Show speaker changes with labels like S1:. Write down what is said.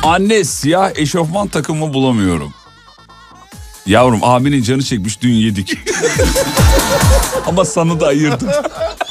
S1: Anne, siyah eşofman takımı bulamıyorum. Yavrum, abinin canı çekmiş, dün yedik. Ama sana da ayırdım.